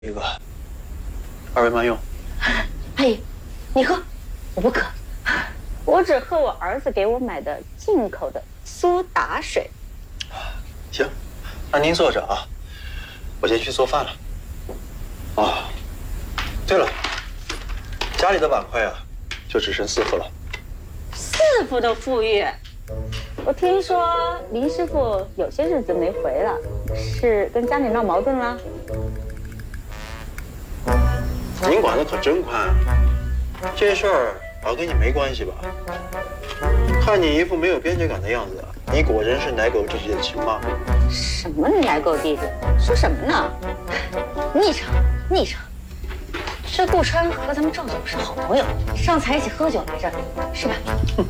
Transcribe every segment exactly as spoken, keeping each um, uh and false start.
一个，二位慢用。 阿姨，你喝，我不渴。我只喝我儿子给我买的进口的苏打水。 行，那您坐着啊，我先去做饭了。哦，对了，家里的碗筷啊，就只剩四副了。 四副都富裕。我听说林师傅有些日子没回了，是跟家里闹矛盾了？ 您管的可真宽啊！这事儿老跟你没关系吧？看你一副没有边界感的样子，你果然是奶狗弟弟的亲妈。 什么奶狗弟弟？说什么呢？昵称，昵称。这顾川和咱们赵总是好朋友，上次还一起喝酒来着，是吧？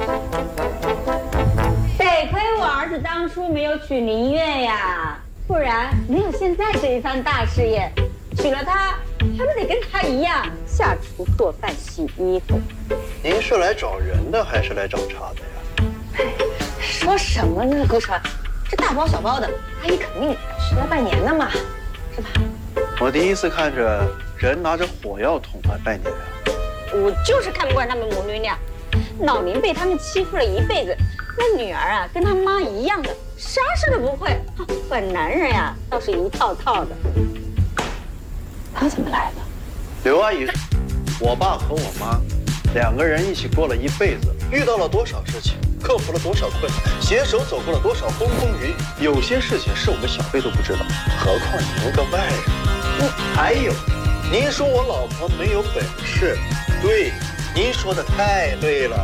得亏我儿子当初没有娶林月呀，不然没有现在这一番大事业。娶了她，还不得跟她一样下厨做饭、洗衣服？ 您是来找人的还是来找茬的呀？ 说什么呢，顾川？这大包小包的，阿姨肯定是来拜年的嘛，是吧？ 我第一次看着人拿着火药桶来拜年啊！ 我就是看不惯他们母女俩，老林被他们欺负了一辈子，那女儿啊跟他妈一样的，啥事都不会，管男人呀倒是一套套的。他怎么来的？ 刘阿姨，我爸和我妈两个人一起过了一辈子，遇到了多少事情，克服了多少困难，携手走过了多少风风雨雨。有些事情是我们小辈都不知道，何况您个外人。嗯，还有，您说我老婆没有本事，对，您说的太对了。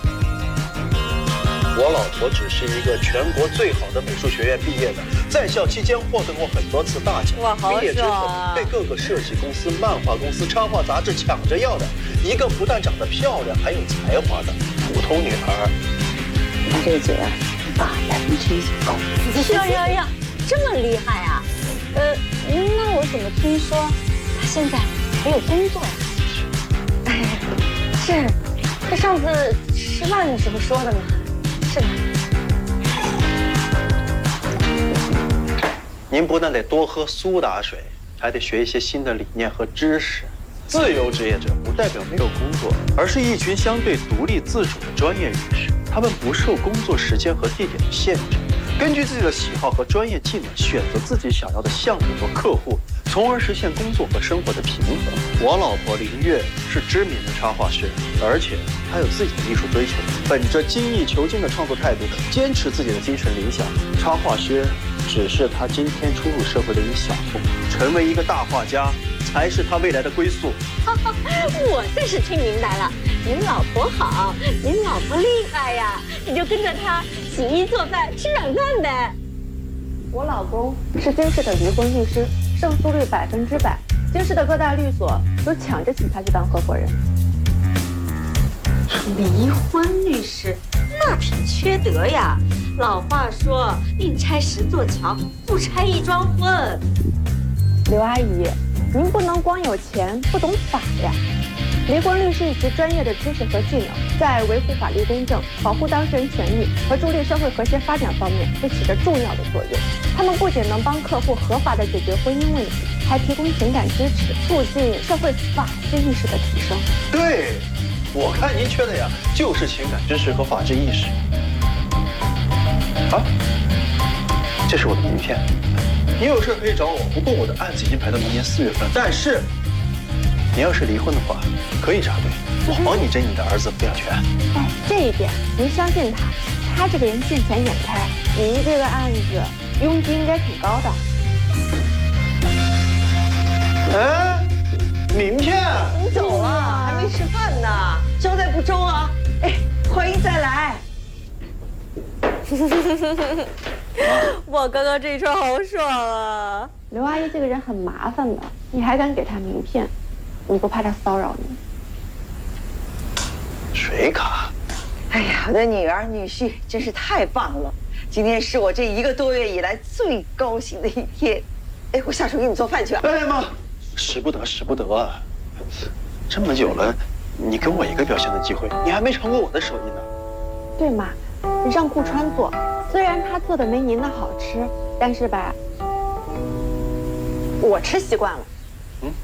我老婆只是一个全国最好的美术学院毕业的，在校期间获得过很多次大奖。 哇，好爽啊！ 毕业之后被各个设计公司、漫画公司、插画杂志抢着要的，一个不但长得漂亮，还有才华的普通女孩。 你这姐啊，百分之一高。呀呀呀，这么厉害啊！呃，那我怎么听说她现在还有工作呀？哎，是，她上次吃饭的时候说的嘛。是的。 您不但得多喝苏打水，还得学一些新的理念和知识。自由职业者不代表没有工作，而是一群相对独立自主的专业人士。他们不受工作时间和地点的限制，根据自己的喜好和专业技能，选择自己想要的项目和客户，从而实现工作和生活的平衡。我老婆林月是知名的插画师，而且她有自己的艺术追求，本着精益求精的创作态度，坚持自己的精神理想。插画师只是她今天初入社会的一小步，成为一个大画家才是她未来的归宿。 我算是听明白了，您老婆好，您老婆厉害呀，你就跟着她洗衣做饭吃软饭呗。 我老公是京市的离婚律师，胜诉率百分之百，京市的各大律所都抢着请他去当合伙人。 离婚律师那挺缺德呀，老话说宁拆十座桥，不拆一桩婚。 刘阿姨，您不能光有钱不懂法呀。离婚律师以其专业的知识和技能，在维护法律公正、保护当事人权益和助力社会和谐发展方面都起着重要的作用。他们不仅能帮客户合法的解决婚姻问题，还提供情感支持，促进社会法治意识的提升。 对，我看您缺的呀，就是情感知识和法治意识。啊，这是我的名片，你有事可以找我。不过我的案子已经排到明年四月份，但是你要是离婚的话，可以插队，我帮你争你的儿子抚养权。 哎，这一点您相信他，他这个人见钱眼开，您这个案子佣金应该挺高的。 哎，名片， 你走了，还没吃饭呢，交代不周啊！哎，欢迎再来。 我刚刚这一串好爽啊！ 刘阿姨这个人很麻烦的，你还敢给她名片？你不怕她骚扰你？ 水卡。 哎呀，我的女儿女婿真是太棒了！今天是我这一个多月以来最高兴的一天。哎，我下手给你做饭去啊！ 哎妈，使不得，使不得！这么久了，你给我一个表现的机会，你还没尝过我的手艺呢。 对嘛，你让顾川做，虽然他做的没您的好吃，但是吧，我吃习惯了。